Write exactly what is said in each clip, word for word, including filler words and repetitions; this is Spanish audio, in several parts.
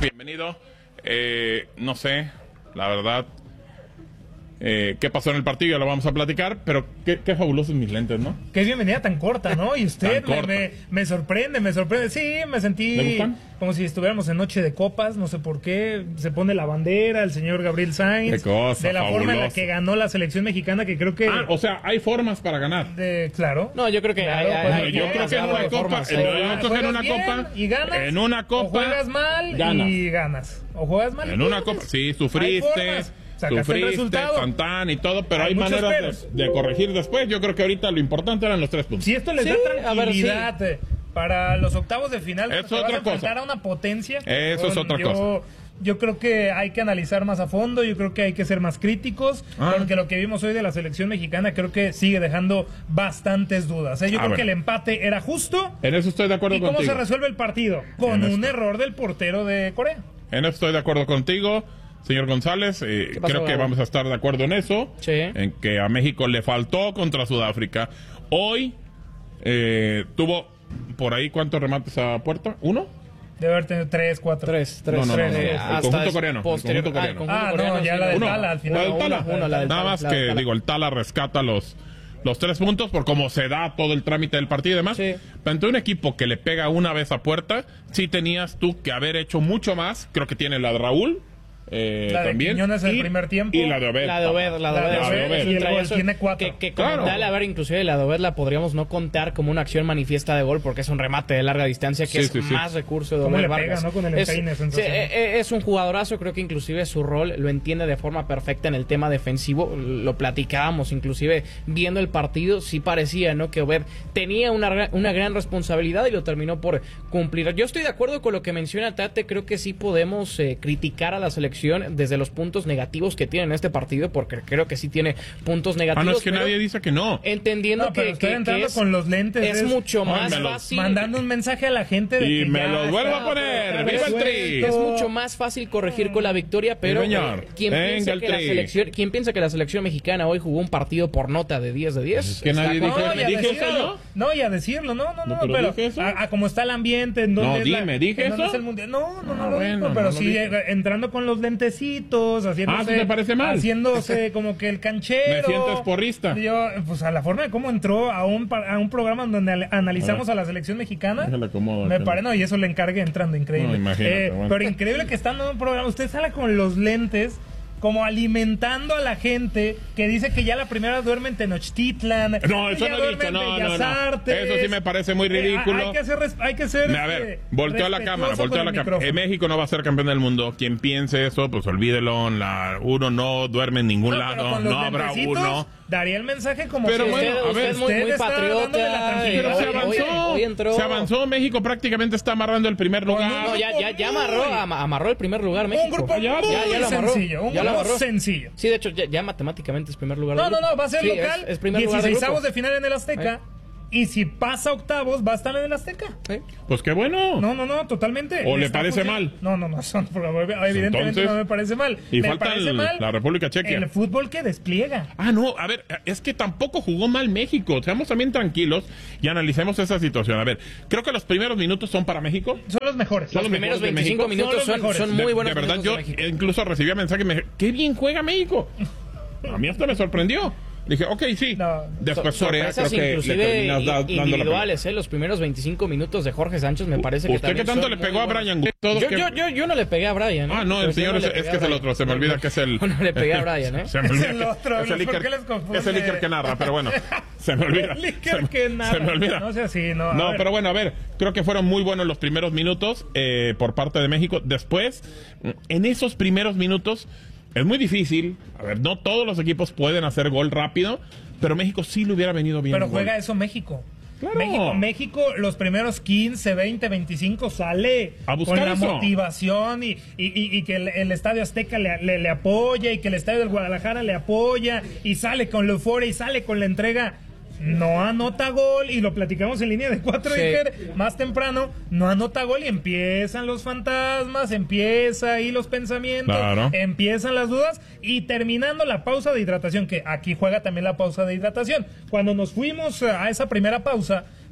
bienvenido. Eh, no sé, la verdad, eh, qué pasó en el partido, ya lo vamos a platicar, pero qué, qué fabulosos mis lentes, ¿no? Qué bienvenida tan corta, ¿no? Y usted me, corta. me, me sorprende, me sorprende. Sí, me sentí ¿Le gustan? como si estuviéramos en Noche de Copas, no sé por qué. Se pone la bandera, el señor Gabriel Sainz. Qué cosa, de la fabuloso. forma en la que ganó la selección mexicana, que creo que... Ah, o sea, hay formas para ganar. de, claro. No, yo creo que Claro, hay, pues, hay- yo hay- creo que en hay una copa, formas, en- ¿eh? yo creo que en Juegas una bien copa, y ganas, en una copa, o juegas mal ganas. y ganas. O juegas mal y En una pierdes. copa, sí, Hay sufriste, formas. Sacaste el sufriste, resultado. tantán y todo, pero Hay hay, muchos maneras peros. de, de corregir después. Yo creo que ahorita lo importante eran los tres puntos. Si esto les Sí, da a ver, tranquilidad eh, para los octavos de final, Es donde te vas otra a enfrentar cosa. a una potencia. Eso es otra yo, cosa. Yo creo que hay que analizar más a fondo, yo creo que hay que ser más críticos, Ah. porque lo que vimos hoy de la selección mexicana creo que sigue dejando bastantes dudas. ¿eh? Yo A creo ver. que el empate era justo. En eso estoy de acuerdo ¿Y cómo contigo. se resuelve el partido? Con En un esto. error del portero de Corea. En eso estoy de acuerdo contigo, señor González. Eh, ¿Qué pasó, creo que Gabo? vamos a estar de acuerdo en eso. Sí. En que a México le faltó contra Sudáfrica. Hoy eh, tuvo por ahí, ¿cuántos remates a puerta? ¿Uno? Debe haber tenido tres, cuatro. Tres, tres. No, no, no, tres, no, eh, el hasta conjunto es coreano, el posterior- conjunto ah, el coreano. conjunto Ah, no, coreano, ya sí, la del Uno. Tala al final. La del Tala. Uno, uno, la del Nada Tala, más la que, del Tala. digo, el Tala rescata los, los tres puntos por cómo se da todo el trámite del partido y demás. Sí. Pero ante un equipo que le pega una vez a puerta, sí tenías tú que haber hecho mucho más. Creo que tiene la de Raúl. Eh, La de también. Quiñones en el Y- primer tiempo. Y la de Obed. La de Obed, la de La de Obed. Obed, es y un el trayazo gol tiene cuatro. Que, que Claro. comentarle, a ver, inclusive la de Obed la podríamos no contar como una acción manifiesta de gol porque es un remate de larga distancia que Sí, es sí, sí. más recurso de Cómo Obed le pega, Vargas. ¿no? Con el es, empeine sí, sensacional. eh, eh, es un jugadorazo, creo que inclusive su rol lo entiende de forma perfecta en el tema defensivo. Lo platicábamos, inclusive viendo el partido, sí parecía, ¿no? Que Obed tenía una, gra- una gran responsabilidad y lo terminó por cumplir. Yo estoy de acuerdo con lo que menciona Tate, creo que sí podemos eh, criticar a la selección desde los puntos negativos que tiene en este partido, porque creo que sí tiene puntos negativos. Ah, no, es que pero nadie dice que no. entendiendo No, pero que, estoy que- entrando que es, con los lentes, es es- mucho Ay, más me lo- fácil. Mandando un mensaje a la gente de Y que me ya lo vuelvo está a poner. todo ¡Viva el Tri! resuelto. Es mucho más fácil corregir con la victoria, pero Sí, señor. eh, ¿quién, Venga, piensa el que la Tri. selección, ¿quién piensa que la selección mexicana hoy jugó un partido por nota de diez de diez? Es que Está nadie con- dijo No, eso. y a ¿Dije eso decirlo. yo? No, y a decirlo, no, no, no, No, pero pero, dije eso. a, a cómo está el ambiente, en No, dónde es la- dime, ¿dije en dónde eso? es el mundial. No, no, no, Ah, lo bueno, digo, no pero lo sí dije. eh, entrando con los lentecitos, haciéndose, Ah, ¿sí te parece mal? haciéndose como que el canchero. Me sientes porrista. Yo, pues a la forma de cómo entró a un pa- a un programa donde al- analizamos a, la selección mexicana. Déjale acomodo Me acá. parece, no, y eso le encargué entrando, increíble. No, imagínate, Eh, bueno. Pero increíble que estando en un programa, usted sale con los lentes como alimentando a la gente que dice que ya la primera duerme en Tenochtitlan. No, que eso ya no he duerme dicho, en no, no, Bellas no. Artes. Eso sí me parece muy Eh, ridículo. hay que hacer, res- hay que ser A ver, este, volteó a la cámara, respetuoso volteó a con la el cámara. micrófono. En México no va a ser campeón del mundo. Quien piense eso, pues olvídelo. La, uno no duerme en ningún No, pero lado, con los no habrá lentecitos, uno. daría el mensaje como Pero si bueno, usted, a usted ver, es muy, muy usted está dándole la patriota. tranquilidad. Pero se hoy- avanzó, hoy- hoy entró- se avanzó. México prácticamente está amarrando el primer lugar. No, ya, ya, ya amarró, ama- amarró el primer lugar México. un grupo ya, muy ya, ya lo amarró. sencillo, un Ya lo grupo amarró. sencillo. Sí, de hecho, ya, ya matemáticamente es primer lugar. No, del no, grupo. no, va a ser Sí, local. Es, es primer lugar del dieciséis grupo. avos de final en el Azteca. Y si pasa octavos, va a estar en el Azteca. Sí. Pues qué bueno. No, no, no, totalmente. ¿O le Está parece funcionando. mal? No, no, no, son- evidentemente Entonces, no me parece mal. y me falta parece el- mal la República Checa. el fútbol que despliega. Ah, no, a ver, es que tampoco jugó mal México. Seamos también tranquilos y analicemos esa situación. A ver, creo que los primeros minutos son para México. Son los mejores. Son Los los primeros mejores de veinticinco México. minutos Son los son, mejores. son muy de, buenos de verdad, minutos yo de México. incluso recibía mensajes y me dije, qué bien juega México. A mí hasta me sorprendió. Dije, ok, sí. No. Después So- Corea creo sorpresas que le inclusive terminas da- i- dando la individuales, eh, los primeros veinticinco minutos de Jorge Sánchez me parece que ¿Usted qué también tanto son le muy pegó a buenos. Brian Gutiérrez? Todos Yo, que- yo, yo, yo no le pegué a Brian. ¿eh? Ah, no, Yo el señor no es, le es pegué que a es el Brian. otro. Se me olvida que es el... No, no le pegué a Brian, ¿eh? Se me olvida Es el que- otro, es el ¿por Iker- qué les confunde? es el Iker que narra, pero bueno. Se me olvida. El Iker Se me- que narra. Se me olvida. No sea así, no. a No, ver. pero bueno, a ver, creo que fueron muy buenos los primeros minutos eh, por parte de México. Después, en esos primeros minutos, es muy difícil. A ver, no todos los equipos pueden hacer gol rápido, pero México sí le hubiera venido bien. Pero el gol. juega eso México. Claro. México, México, los primeros quince, veinte, veinticinco sale A buscar con la eso. motivación y, y, y- y que el, el Estadio Azteca le, le- le apoya y que el Estadio del Guadalajara le apoya y sale con la euforia y sale con la entrega. No anota gol y lo platicamos en línea de cuatro Sí. Iker, más temprano, no anota gol y empiezan los fantasmas, empieza ahí los pensamientos, Claro. empiezan las dudas y terminando la pausa de hidratación, que aquí juega también la pausa de hidratación. Cuando nos fuimos a esa primera pausa,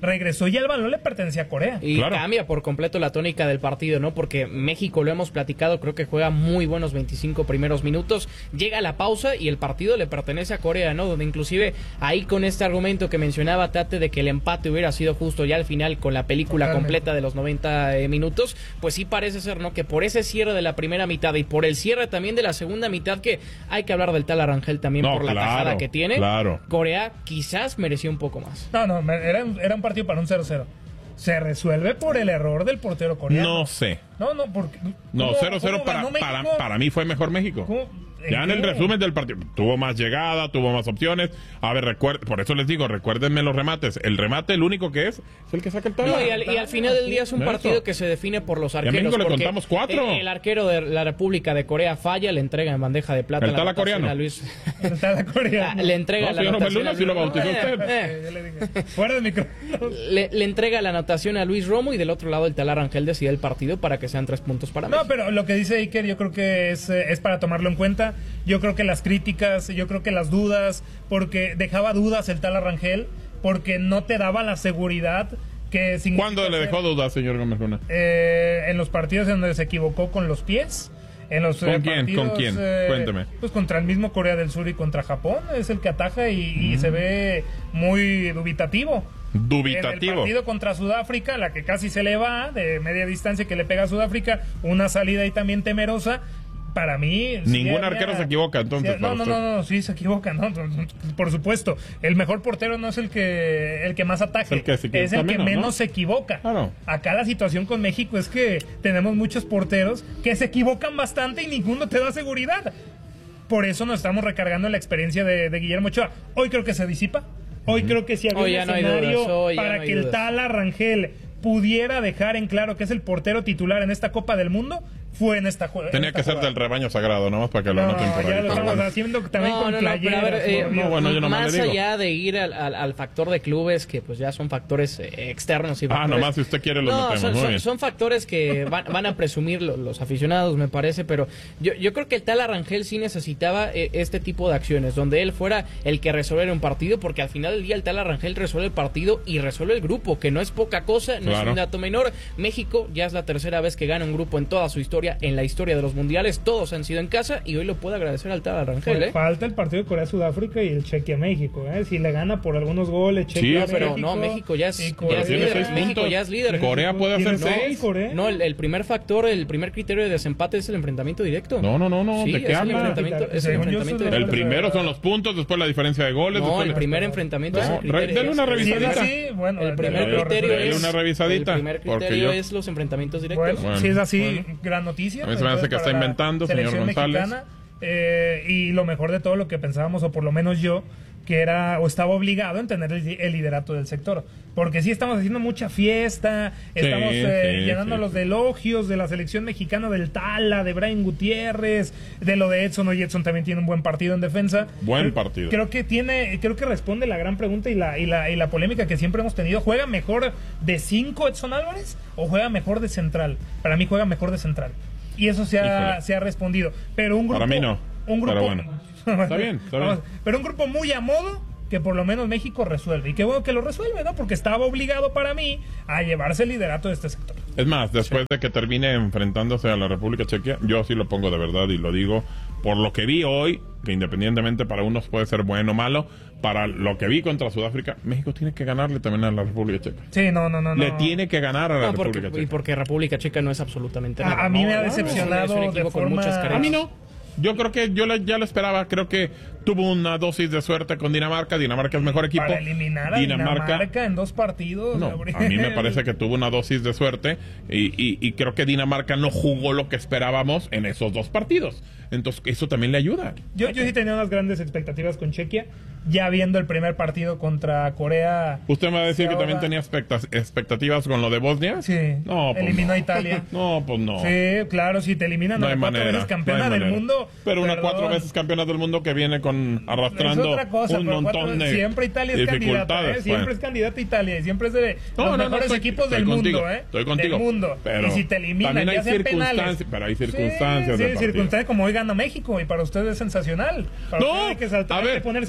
regresó y el balón le pertenecía a Corea. Y claro. cambia por completo la tónica del partido, ¿no? Porque México, lo hemos platicado, creo que juega muy buenos veinticinco primeros minutos, llega la pausa y el partido le pertenece a Corea, ¿no? Donde inclusive ahí con este argumento que mencionaba Tate de que el empate hubiera sido justo ya al final con la película Totalmente. completa de los noventa eh, minutos, pues sí parece ser, ¿no? Que por ese cierre de la primera mitad y por el cierre también de la segunda mitad, que hay que hablar del Tala Rangel también No, por la claro, tajada que tiene, claro. Corea quizás mereció un poco más. No, no, me- era, era un partido para un cero cero. Se resuelve por el error del portero coreano. No sé. No, no, porque... No, ¿cómo- cero cero cómo para, ganó para, México? para mí fue mejor México. ¿Cómo? Ya en el qué? resumen del partido, tuvo más llegada, tuvo más opciones. A ver, recuer- por eso les digo, recuérdenme los remates. El remate, el único que es, es el que saca el Tala. No, y, al, y al final del día es un Eso. partido que se define por los a arqueros. México le porque contamos cuatro. El, el arquero de la República de Corea falla, le entrega en bandeja de plata El la Tala anotación coreano. a Luis. El Tala coreano. Ah, le entrega No, la señor anotación Luna, a sí lo Luis- bautizó Eh, usted. eh. Eh, yo le dije, fuera del micrófono. Le, le entrega la anotación a Luis Romo y del otro lado el Tala Rangel decide el partido para que sean tres puntos para No, México. pero lo que dice Iker yo creo que es, eh, es para tomarlo en cuenta. Yo creo que las críticas, yo creo que las dudas, porque dejaba dudas el Tala Rangel, porque no te daba la seguridad que significa ¿Cuándo le ser- dejó dudas, señor Gómez Luna? Eh, en los partidos en donde se equivocó con los pies. En los, ¿Con eh, quién? partidos, ¿Con quién? eh, Cuénteme. Pues contra el mismo Corea del Sur y contra Japón. Es el que ataja y, y se ve muy dubitativo. En el Dubitativo. partido contra Sudáfrica, la que casi se le va, de media distancia que le pega a Sudáfrica, una salida ahí también temerosa. Para mí... sí Ningún había- arquero se equivoca, entonces, sí, no, para no, usted. no, no, sí se equivoca, ¿no? Por supuesto. El mejor portero no es el que el que más ataque, Es el que se equivoca es el que menos, menos ¿no? se equivoca. Claro. Acá la situación con México es que tenemos muchos porteros que se equivocan bastante y ninguno te da seguridad. Por eso nos estamos recargando en la experiencia de, de Guillermo Ochoa. Hoy creo que se disipa. Hoy creo que sí había Hoy un ya no hay escenario dudas, hoy ya para no hay que el dudas. Tala Rangel pudiera dejar en claro que es el portero titular en esta Copa del Mundo. Fue en esta jugada. Tenía que ser del rebaño sagrado, nomás para que lo No, anoten por ahí. ya lo pero estamos bueno. haciendo también No, con no, no, pero a playeras. ver, eh, por Dios. no, bueno, yo nomás más le digo. allá de ir al, al- al factor de clubes, que pues ya son factores eh, externos y Ah, factores- nomás si usted quiere los No, metemos, son, muy son- bien. son factores que van, van a presumir lo- los aficionados, me parece, pero yo, yo creo que el Tala Rangel sí necesitaba eh, este tipo de acciones, donde él fuera el que resolviera un partido, porque al final del día el Tala Rangel resuelve el partido y resuelve el grupo, que no es poca cosa, no Claro. es un dato menor. México ya es la tercera vez que gana un grupo en toda su historia, en la historia de los mundiales, todos han sido en casa y hoy lo puede agradecer al Tala Rangel, ¿eh? Falta el partido de Corea-Sudáfrica y el Chequia-México. ¿eh? Si le gana por algunos goles, Chequia Sí, pero no, México ya es- y ya Corea- es Tiene líder. seis México puntos. ya es líder. Corea puede hacer Tiene seis. Corea. No, el, el primer factor, el primer criterio de desempate es el enfrentamiento directo. No, no, no, no, Sí, ¿de qué es el habla? enfrentamiento, es el Según yo, enfrentamiento eso es El directo. primero son los puntos, después la diferencia de goles. No, después el la- primer enfrentamiento es No, el criterio. re- denle una es- Si es revisadita. así, bueno, El primer lo criterio Dale es una revisadita, el primer porque criterio yo- es los enfrentamientos directos. Bueno, Bueno, si es así, bueno. gran noticia. A mí se me hace entonces, que está para la inventando, señor selección González. mexicana, eh, y lo mejor de todo lo que pensábamos, o por lo menos yo, que era o estaba obligado en tener el, el liderato del sector. Porque sí estamos haciendo mucha fiesta, estamos eh, sí, llenándolos sí. de elogios de la selección mexicana, del Tala, de Brian Gutiérrez, de lo de Edson. Hoy Edson también tiene un buen partido en defensa. Buen Creo- partido. Creo que tiene, creo que responde la gran pregunta y la, y la, y la polémica que siempre hemos tenido. ¿Juega mejor de cinco Edson Álvarez o juega mejor de central? Para mí juega mejor de central. Y eso se ha, Híjole. se ha respondido. Pero un grupo. Para mí no, Un grupo, pero bueno. Está bien, está bien. Pero un grupo muy a modo que por lo menos México resuelve. Y qué bueno que lo resuelve, ¿no? Porque estaba obligado para mí a llevarse el liderato de este sector. Es más, después de que termine enfrentándose a la República Chequia, yo sí lo pongo de verdad y lo digo por lo que vi hoy, que independientemente para unos puede ser bueno o malo, para lo que vi contra Sudáfrica, México tiene que ganarle también a la República Checa. Sí, no, no, no. Le no. tiene que ganar a la No, porque, República y Checa. porque República Checa no es absolutamente nada. A, a mí No, me ha no, es un- decepcionado es un equipo de con forma... muchas A mí carencias. no. Yo creo que yo le- ya lo esperaba. Creo que tuvo una dosis de suerte con Dinamarca. Dinamarca es mejor equipo. Para eliminar a Dinamarca, en dos partidos. No, Gabriel. a mí me parece que tuvo una dosis de suerte y, y- y creo que Dinamarca no jugó lo que esperábamos en esos dos partidos. Entonces, eso también le ayuda. Yo, yo sí tenía unas grandes expectativas con Chequia. Ya viendo el primer partido contra Corea. ¿Usted me va a decir que ahora- también tenía expecta- expectativas con lo de Bosnia? Sí. No, pues eliminó no. a Italia. No, pues no. Sí, claro, si te eliminan No a hay la cuatro manera. veces campeona no hay del manera. mundo. Pero una perdón. cuatro veces campeona del mundo que viene con arrastrando Es otra cosa, un pero montón cuatro- de siempre Italia es candidata, dificultades. ¿eh? Siempre Bueno. es candidata Italia y siempre es de No, los no, no, mejores estoy- equipos estoy del contigo, mundo, ¿eh? estoy contigo. Del mundo. Pero y si te eliminan, también hay ya sean circunstancias, penales. pero hay Sí, circunstancias Sí, del partido. circunstancias como hoy gana México y para ustedes es sensacional. Para No, ustedes hay que saltar, a hay ver. que ponerse los lentes.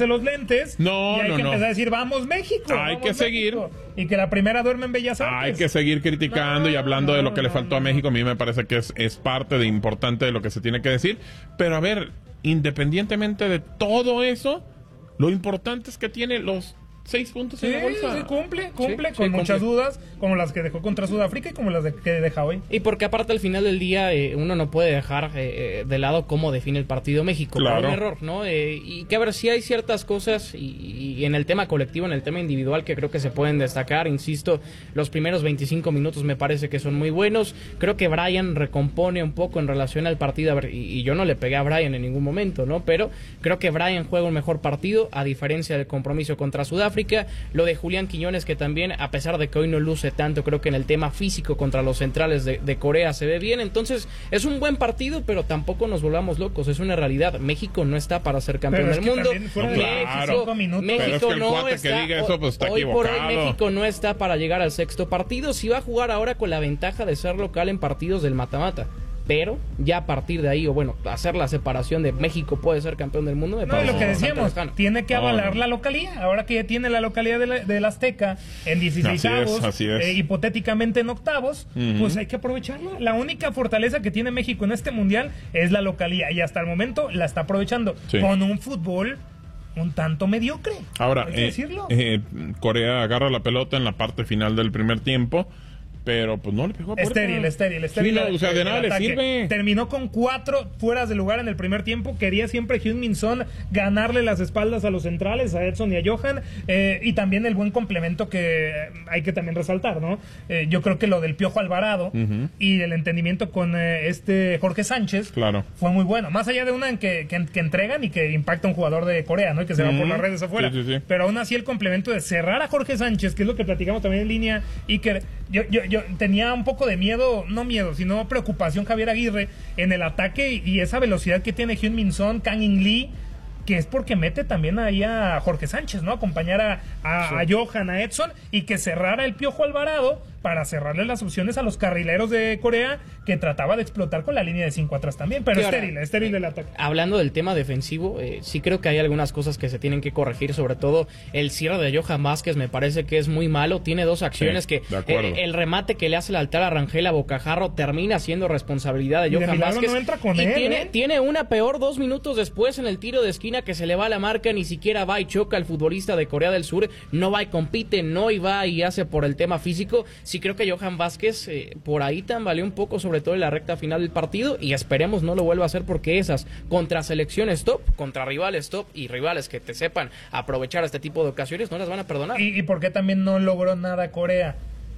Aguascalientes. No, y hay no, que no. empezar a decir, vamos México. Hay vamos que seguir. México. Y que la primera duerme en Bellas Artes. Hay que seguir criticando No, y hablando no, de lo que le no, faltó a no. México. A mí me parece que es, es parte de importante de lo que se tiene que decir. Pero a ver, independientemente de todo eso, lo importante es que tiene los seis puntos Sí, en la bolsa. sí, cumple, cumple, Sí, con sí, muchas cumple. dudas, como las que dejó contra Sudáfrica y como las de, que deja hoy. Y porque aparte al final del día eh, uno no puede dejar eh, eh, de lado cómo define el partido México. Claro. Por un error, ¿no? Eh, y que a ver, si hay ciertas cosas y, y en el tema colectivo, en el tema individual que creo que se pueden destacar. Insisto, los primeros veinticinco minutos me parece que son muy buenos. Creo que Brian recompone un poco en relación al partido. A ver, y, y yo no le pegué a Brian en ningún momento, ¿no? Pero creo que Brian juega un mejor partido a diferencia del compromiso contra Sudáfrica. Lo de Julián Quiñones, que también, a pesar de que hoy no luce tanto, creo que en el tema físico contra los centrales de, de Corea se ve bien. Entonces, es un buen partido, pero tampoco nos volvamos locos. Es una realidad. México no está para ser campeón Pero es del que mundo. también fueron Claro. cinco minutos. México Pero es que el no cuate que está, diga eso, pues, está hoy por hoy equivocado. México no está para llegar al sexto partido. Si va a jugar ahora con la ventaja de ser local en partidos del mata-mata. Pero ya a partir de ahí, o bueno, hacer la separación de México puede ser campeón del mundo, me No, y parece lo que bastante decíamos, lejano. tiene que No, avalar no. la localía. Ahora que ya tiene la localidad de la- del Azteca en dieciséis Así es, avos, así es. eh, hipotéticamente en octavos, Ujú. pues hay que aprovecharla. La única fortaleza que tiene México en este mundial es la localía y hasta el momento la está aprovechando Sí. con un fútbol un tanto mediocre. Ahora, hay que eh, decirlo. eh, Corea agarra la pelota en la parte final del primer tiempo, pero pues no le pegó a puerta. Estéril, estéril, estéril. Sí, no, o sea, de el nada le ataque. sirve. Terminó con cuatro fueras de lugar en el primer tiempo. Quería siempre Heung-min Son ganarle las espaldas a los centrales, a Edson y a Johan. Eh, y también el buen complemento que hay que también resaltar, ¿no? Eh, yo creo que lo del Piojo Alvarado Ujú. y el entendimiento con eh, este Jorge Sánchez Claro. fue muy bueno. Más allá de una en que, que, que entregan y que impacta a un jugador de Corea, ¿no? Y que se va Ujú. por las redes afuera. Sí, sí, sí. Pero aún así el complemento de cerrar a Jorge Sánchez, que es lo que platicamos también en línea, y que yo, yo, yo tenía un poco de miedo, no miedo, sino preocupación Javier Aguirre en el ataque y, y esa velocidad que tiene Heung-min Son, Kang In Lee, que es porque mete también ahí a Jorge Sánchez, ¿no? Acompañar a, a, a Johan, a Edson, y que cerrara el Piojo Alvarado para cerrarle las opciones a los carrileros de Corea, que trataba de explotar con la línea de cinco atrás también, pero Sí, ahora, estéril, estéril el ataque. Hablando del tema defensivo, eh, sí creo que hay algunas cosas que se tienen que corregir, sobre todo el cierre de Johan Vázquez me parece que es muy malo, tiene dos acciones Sí, que de acuerdo. eh, el remate que le hace el altar a Rangel a Bocajarro termina siendo responsabilidad de Y de Johan milagro Vázquez no entra con y él, tiene, ¿eh? tiene una peor dos minutos después en el tiro de esquina que se le va a la marca, ni siquiera va y choca al futbolista de Corea del Sur, no va y compite, no y va y hace por el tema físico. Sí creo que Johan Vázquez eh, por ahí tambaleó un poco, sobre todo en la recta final del partido, y esperemos no lo vuelva a hacer, porque esas contra selecciones top, contra rivales top y rivales que te sepan aprovechar este tipo de ocasiones no las van a perdonar. ¿Y, y por qué también no logró nada Corea?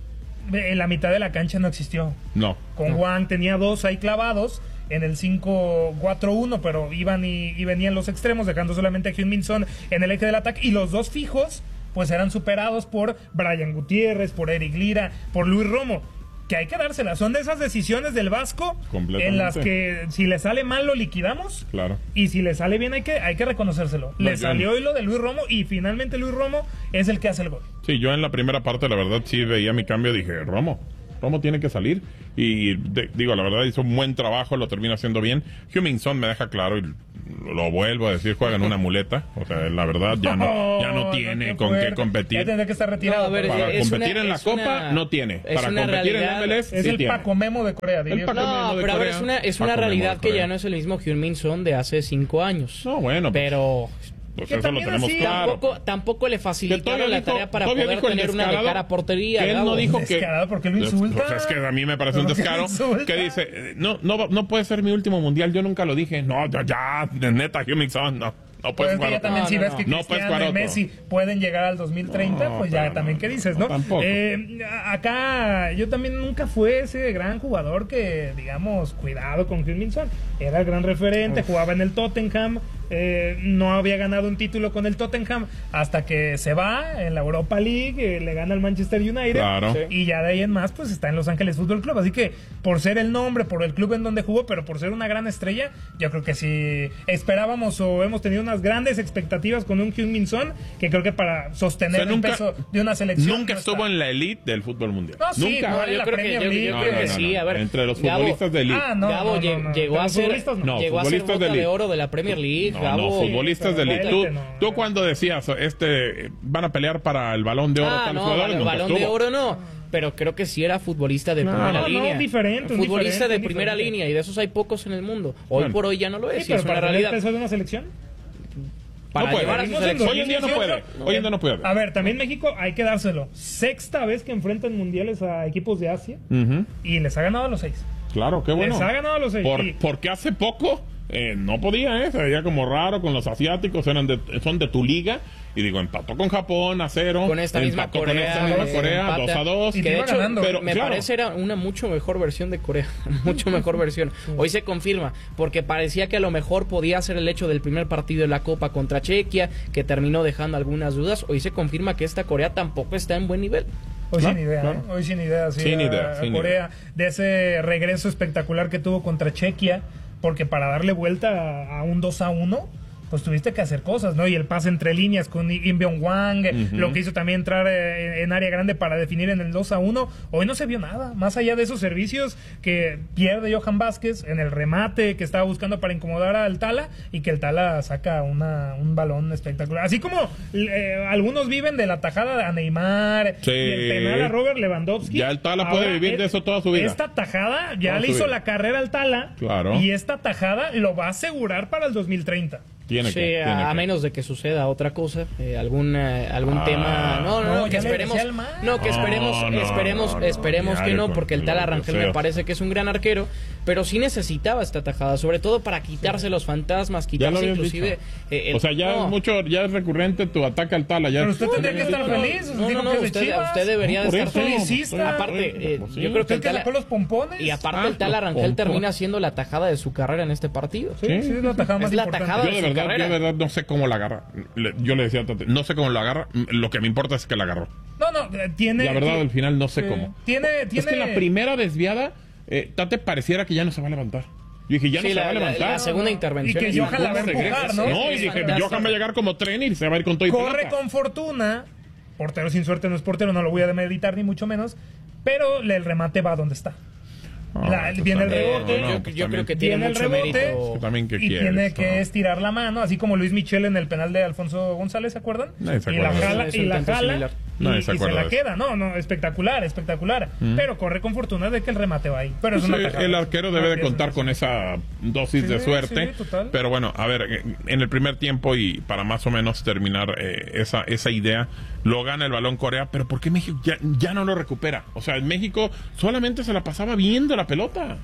En la mitad de la cancha no existió. No. Con Wang tenía dos ahí clavados en el cinco cuatro uno, pero iban y, y venían los extremos, dejando solamente a Heung-min Son en el eje del ataque, y los dos fijos pues eran superados por Brian Gutiérrez, por Eric Lira, por Luis Romo, que hay que dársela. Son de esas decisiones del Vasco Completamente. en las que si le sale mal lo liquidamos, Claro. y si le sale bien hay que, hay que reconocérselo. No, le yo- salió hoy lo de Luis Romo, y finalmente Luis Romo es el que hace el gol. Sí, yo en la primera parte, la verdad, sí veía mi cambio. Dije, Romo, Romo tiene que salir. Y de- digo, la verdad, hizo un buen trabajo, lo termina haciendo bien. Heung-min Son me deja claro, y lo vuelvo a decir, juega en una muleta. O sea, la verdad, ya no, ya no tiene qué con fuerte. qué competir. Ya tendría que estar retirado. No, a ver, Para es competir una- en la es Copa, una- no tiene. es Para una competir en realidad- la M L S, es sí el tiene. Paco Memo de Corea, diría El Paco usted. Memo No, de pero a ver, Corea. es una, es Paco una Memo de realidad que Corea. ya no es el mismo Heung-min Son de hace cinco años. No, bueno, pues, Pero pues que eso lo también tenemos así, claro. tampoco, tampoco le Que facilitaron todavía la dijo- tarea para todavía poder dijo el tener una de descarado cara a portería. que él Gabo. no dijo que... Descarado, ¿por qué lo insulta? Pues es que a mí me parece un ¿Por qué descaro. lo insulta? Que dice, eh, no, no, no puede ser mi último mundial, yo nunca lo dije. No, ya, ya, neta, Heung-min Son, no, no Pues puedes es que jugar ya otro. también No, si no, ves no. que No puedes Cristiano jugar y otro. Messi pueden llegar al dos mil treinta, No, pues ya pero también no, qué dices, no, ¿no? tampoco. Eh, a- acá yo también nunca fue ese gran jugador que, digamos, cuidado con Heung-min Son. Era el gran referente, jugaba en el Tottenham, eh, no había ganado un título con el Tottenham hasta que se va en la Europa League, eh, le gana al Manchester United, Claro. Sí. y ya de ahí en más pues está en Los Ángeles Fútbol Club. Así que por ser el nombre, por el club en donde jugó, pero por ser una gran estrella, yo creo que si esperábamos o hemos tenido unas grandes expectativas con un Heung-min Son, que creo que para sostener O sea, nunca- el peso de una selección Nunca no estuvo está. en la elite del fútbol mundial. No, sí, nunca. no, No, en yo la creo que, Premier yo, League. yo No, creo no, que no, sí. no. A ver, Entre los Gabo- futbolistas de elite. Ah, no, Gabo no, lle- no, no. llegó Pero a los ser futbolistas no. No, llegó a ser futbolistas bota de de elite. oro de la Premier League, Luis No, Gabo. no, futbolistas de pero elite. Tú, vete, no, tú no. cuando decías, este, van a pelear para el Balón de Oro, Ah, tales no, jugadores, el nunca balón de estuvo. oro no. Pero creo que sí era futbolista de Claro. primera No, no, línea. diferente, un Futbolista diferente, de un primera diferente. línea, y de esos hay pocos en el mundo. Hoy Bueno. por hoy ya no lo es, Sí, y pero es una para tener realidad. peso de una selección. Para No puede. llevar a su Vimos en selección. Hoy en día no puede. Hoy en día no puede. A ver, también México hay que dárselo. Sexta vez que enfrentan mundiales a equipos de Asia Ujú. y les ha ganado a los seis. Claro, qué bueno. Les ha ganado a los seis. Por- Y- porque hace poco eh, no podía, ¿eh? Se veía como raro con los asiáticos, eran de, son de tu liga. Y digo, empató con Japón a cero. Con esta misma empató Corea, con esta misma eh, Corea, empata. dos a dos. Y Que de iba hecho, ganando. Pero, me claro. parece era una mucho mejor versión de Corea, mucho mejor versión. Hoy se confirma, porque parecía que a lo mejor podía ser el hecho del primer partido de la Copa contra Chequia, que terminó dejando algunas dudas. Hoy se confirma que esta Corea tampoco está en buen nivel. Hoy Claro, sin idea, claro. ¿eh? Hoy sin idea, sí, Sin a- idea, a sin Corea, de ese regreso espectacular que tuvo contra Chequia, porque para darle vuelta a, a un dos a uno, pues tuviste que hacer cosas, ¿no? Y el pase entre líneas con Im Byung Hwang, Ujú. lo que hizo también entrar eh, en área grande para definir en el dos a uno, hoy no se vio nada, más allá de esos servicios que pierde Johan Vázquez en el remate que estaba buscando para incomodar al Tala, y que el Tala saca una, un balón espectacular. Así como eh, algunos viven de la tajada a Neymar Sí. y el penal a Robert Lewandowski. Ya el Tala puede vivir de eso toda su vida. Esta tajada ya Toda le su hizo vida. la carrera al Tala, Claro. y esta tajada lo va a asegurar para el dos mil treinta. Tiene Sí, que, tiene a, a que. menos de que suceda otra cosa, eh, algún eh, algún Ah. tema. No, no, no, No, que ya le esperemos. decía el mal. No, que esperemos, No, no, esperemos, no, no, esperemos ya que le no, con- porque el lo Tala que Rangel me sea. parece que es un gran arquero, pero sí necesitaba esta tajada, sobre todo para quitarse los fantasmas, Ya lo quitarse habías inclusive. dicho. eh, el- O sea, ya no. es mucho, ya es recurrente tu ataque al Tala. Ya Pero usted tendría que estar No, feliz. No, dijo no, no, que es de usted, Chivas. usted debería de Por estar eso, feliz. felicista. Aparte, eh, Pues sí. yo creo que ¿Usted el que Tala, sacó los pompones? y aparte Ah, el Tala los Rangel termina pompones. siendo la tajada de su carrera en este partido. Sí, sí, es la tajada más Es la importante. tajada Yo de su verdad, carrera. yo de verdad no sé cómo la agarra. Le- yo le decía a Tate, no sé cómo la agarra. Lo que me importa es que la agarró. No, no, eh, tiene... La verdad, al final no sé Sí. cómo. Tiene, tiene... Es que la primera desviada, eh, Tate pareciera que ya no se va a levantar. Yo dije, ya Sí, no se la, va a la- levantar. la segunda Y intervención. que es Johan la va a ningún empujar, secreto. ¿no? No, y Es dije, fantástico. Johan va a llegar como tren y se va a ir con todo y Corre pelota. con fortuna. Portero sin suerte no es portero, no lo voy a demeritar ni mucho menos. Pero le- el remate va donde está. No, La- pues viene el también, rebote. no, Yo, pues yo creo también. que tiene Viene el mucho rebote. mérito. Es que también que Y quieres, tiene que ¿no? estirar la mano, así como Luis Michel en el penal de Alfonso González, ¿se acuerdan? Nadie se y la acuerda de jala, eso. y Es un la tanto jala similar. y, Nadie y se se acuerda la de queda. No, no, espectacular, espectacular. Pero corre con fortuna de que el remate va ahí. Pero es Pues, una eh, tajada. el arquero debe de Así es, contar así con es. esa dosis Sí, de suerte. sí, total. Pero bueno, a ver, eh, en el primer tiempo y para más o menos terminar eh, esa, esa idea, lo gana el balón Corea, pero ¿por qué México ya, ya no lo recupera? O sea, en México solamente se la pasaba viendo la pelota.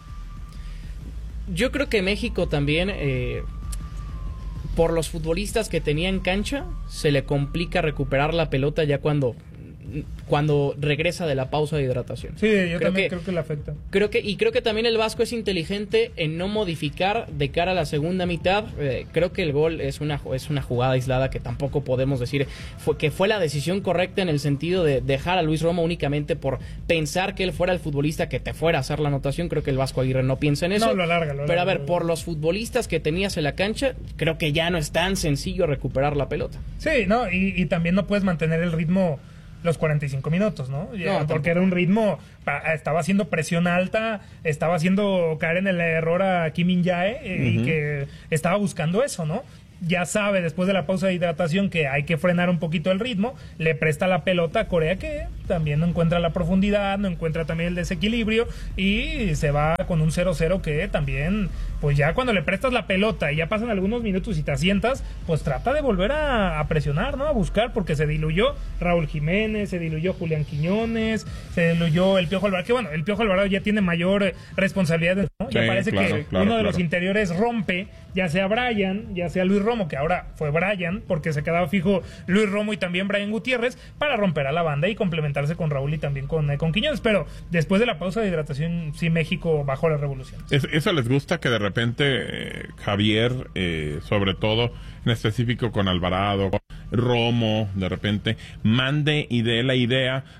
Yo creo que México también, eh, por los futbolistas que tenía en cancha, se le complica recuperar la pelota ya cuando, cuando regresa de la pausa de hidratación. Sí, yo Creo también que- creo que le afecta. Creo que, y creo que también el Vasco es inteligente en no modificar de cara a la segunda mitad. Eh, creo que el gol es una, es una jugada aislada que tampoco podemos decir fue, que fue la decisión correcta en el sentido de dejar a Luis Romo únicamente por pensar que él fuera el futbolista que te fuera a hacer la anotación. Creo que el Vasco Aguirre no piensa en eso. No, lo alarga, lo Pero a alarga, ver, lo por alarga. los futbolistas que tenías en la cancha, creo que ya no es tan sencillo recuperar la pelota. Sí, no, y, y también no puedes mantener el ritmo los cuarenta y cinco minutos, ¿no? Ya, No, tampoco. porque era un ritmo, pa- estaba haciendo presión alta, estaba haciendo caer en el error a Kim Min-jae, eh, y que estaba buscando eso, ¿no? Ya sabe después de la pausa de hidratación que hay que frenar un poquito el ritmo, le presta la pelota a Corea, que también no encuentra la profundidad, no encuentra también el desequilibrio, y se va con un cero cero que también, pues ya cuando le prestas la pelota y ya pasan algunos minutos y te asientas, pues trata de volver a, a presionar, ¿no? A buscar, porque se diluyó Raúl Jiménez, se diluyó Julián Quiñones, se diluyó el Piojo Alvarado, que bueno, el Piojo Alvarado ya tiene mayor eh, responsabilidad, ¿no? Ya Sí, parece claro, que claro, uno de los claro. interiores rompe, ya sea Brian, ya sea Luis Romo, que ahora fue Brian, porque se quedaba fijo Luis Romo y también Brian Gutiérrez, para romper a la banda y complementarse con Raúl y también con, eh, con Quiñones. Pero después de la pausa de hidratación, sí, México bajó la revolución. Es- eso les gusta que de repente eh, Javier, eh, sobre todo en específico con Alvarado, Romo, de repente mande y dé la idea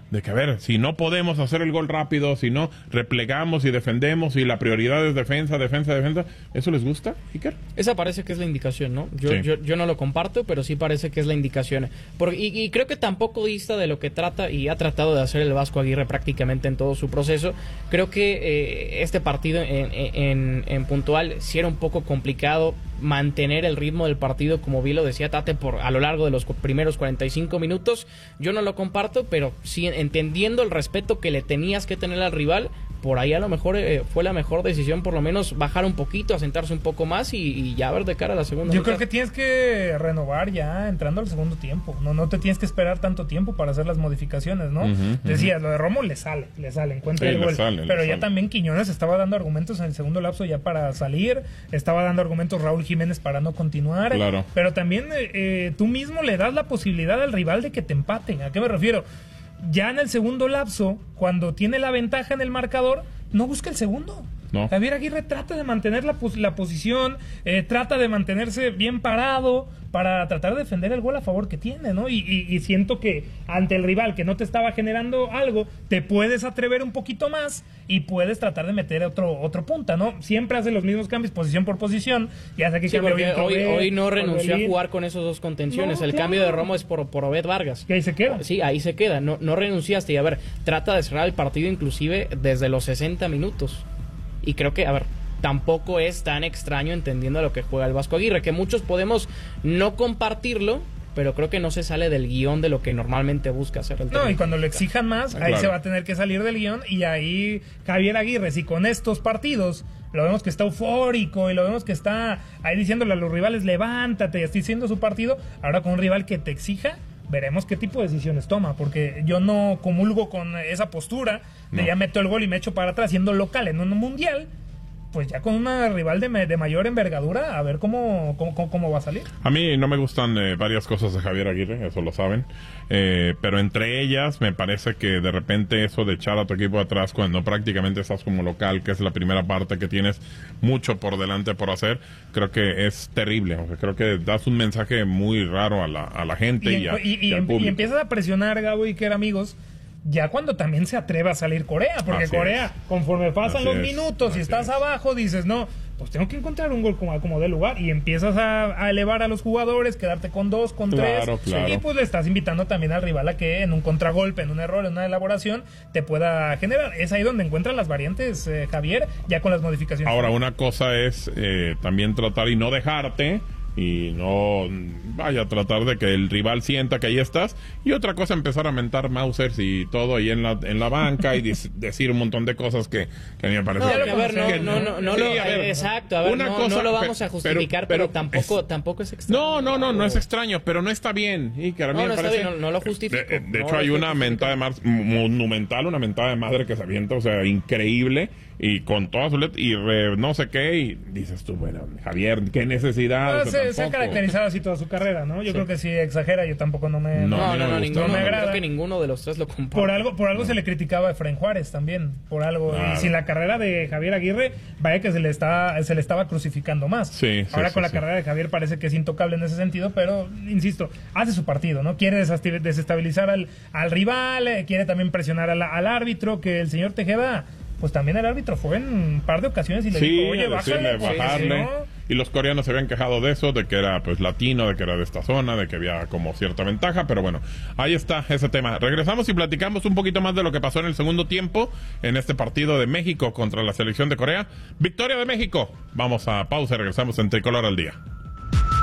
de que, a ver, si no podemos hacer el gol rápido, si no replegamos y defendemos y la prioridad es defensa, defensa, defensa, ¿eso les gusta, Iker? Esa parece que es la indicación, ¿no? Yo, Sí. yo, yo no lo comparto, pero sí parece que es la indicación. Por, y, y creo que tampoco dista de lo que trata y ha tratado de hacer el Vasco Aguirre prácticamente en todo su proceso. Creo que eh, este partido en, en, en puntual sí era un poco complicado mantener el ritmo del partido, como bien lo decía Tate, por a lo largo de los primeros cuarenta y cinco minutos. Yo no lo comparto, pero sí entendiendo el respeto que le tenías que tener al rival, por ahí a lo mejor eh, fue la mejor decisión, por lo menos bajar un poquito, asentarse un poco más y, y ya ver de cara a la segunda Yo mitad. creo que tienes que renovar ya entrando al segundo tiempo. No, no te tienes que esperar tanto tiempo para hacer las modificaciones, ¿no? Ujú, Decías, lo de Romo le sale, le sale, encuentra Sí, el le gol. sale, le pero ya sale. también Quiñones estaba dando argumentos en el segundo lapso ya para salir, estaba dando argumentos Raúl Jiménez para no continuar. Claro. Pero también eh, eh, tú mismo le das la posibilidad al rival de que te empaten. ¿A qué me refiero? Ya en el segundo lapso, cuando tiene la ventaja en el marcador, no busca el segundo. No. Javier Aguirre trata de mantener la, pos- la posición, eh, trata de mantenerse bien parado para tratar de defender el gol a favor que tiene, ¿no? Y, y, y siento que ante el rival que no te estaba generando algo, te puedes atrever un poquito más y puedes tratar de meter otro otro punta, ¿no? Siempre hace los mismos cambios posición por posición. Ya sé que Sí, cambió porque bien hoy, Cobe, hoy no renunció a Orbelín, jugar con esos dos contenciones. No, el claro. cambio de Romo es por, por Obed Vargas. que ahí se queda. Sí, ahí se queda. No, no renunciaste. Y a ver, trata de cerrar el partido inclusive desde los sesenta minutos. Y creo que, a ver, tampoco es tan extraño entendiendo lo que juega el Vasco Aguirre, que muchos podemos no compartirlo, pero creo que no se sale del guión de lo que normalmente busca hacer el No, técnico. y cuando lo exijan más, Ah, ahí claro. se va a tener que salir del guión. Y ahí Javier Aguirre, si con estos partidos lo vemos que está eufórico y lo vemos que está ahí diciéndole a los rivales, levántate, estoy haciendo su partido, ahora con un rival que te exija, veremos qué tipo de decisiones toma, porque yo no comulgo con esa postura de No. ya meto el gol y me echo para atrás siendo local en un mundial. Pues ya con una rival de, me- de mayor envergadura, a ver cómo, cómo, cómo, cómo va a salir. A mí no me gustan eh, varias cosas de Javier Aguirre, eso lo saben, eh, pero entre ellas me parece que de repente eso de echar a tu equipo atrás cuando prácticamente estás como local, que es la primera parte que tienes mucho por delante por hacer, creo que es terrible. O sea, creo que das un mensaje muy raro a la, a la gente y, Y, a- y- y y al em- y público. empiezas a presionar, Gabo y Iker, amigos, ya cuando también se atreve a salir Corea, porque Así Corea, es. conforme pasan Así los es, minutos y así estás es. abajo, dices, no, pues tengo que encontrar un gol como, como de lugar, y empiezas a, a elevar a los jugadores, quedarte con dos, con Claro, tres, claro. y pues le estás invitando también al rival a que en un contragolpe, en un error, en una elaboración, te pueda generar. Es ahí donde encuentran las variantes, eh, Javier, ya con las modificaciones. Ahora, una cosa es eh, también tratar y no dejarte y no vaya a tratar de que el rival sienta que ahí estás, y otra cosa empezar a mentar Mausers y todo ahí en la en la banca y dis- decir un montón de cosas que, que a mí me parece No, que- que a ver, no, que no, no, no Sí, lo, a ver, exacto, a ver, una no, cosa, no lo vamos pe- a justificar, pero, tampoco, es- tampoco es extraño. no, no, no, no es extraño, pero no está bien. Y que a mí No, me no está parece- bien, no- no lo justifico. De, de No hecho, lo hay estoy una mentada de mar monumental, una mentada de madre que se avienta, o sea, increíble, y con toda su letra, y re- no sé qué, y dices tú, bueno, Javier, qué necesidad. Ah, O sea, se, se ha tampoco. caracterizado así toda su carrera, ¿no? Yo Sí. creo que si exagera, yo tampoco no me... No, No, a mí no, no no, me gustó. ninguno, No me creo agrada. que ninguno de los tres lo comparte. Por algo, por algo se le criticaba a Efraín Juárez también, por algo. Claro. Y sin la carrera de Javier Aguirre, vaya que se le está, se le estaba crucificando más. Sí, sí, Ahora sí, con la sí. carrera de Javier parece que es intocable en ese sentido, pero insisto, hace su partido, ¿no? Quiere desasti- desestabilizar al, al rival, eh, quiere también presionar al, al árbitro, que el señor Tejeda, pues también el árbitro fue en un par de ocasiones y le Sí, dijo, oye, a decirle, bájale, porque bajarle. si no- Y los coreanos se habían quejado de eso, de que era pues latino, de que era de esta zona, de que había como cierta ventaja, pero bueno, ahí está ese tema. Regresamos y platicamos un poquito más de lo que pasó en el segundo tiempo en este partido de México contra la selección de Corea. Victoria de México. Vamos a pausa y regresamos en Tricolor al Día.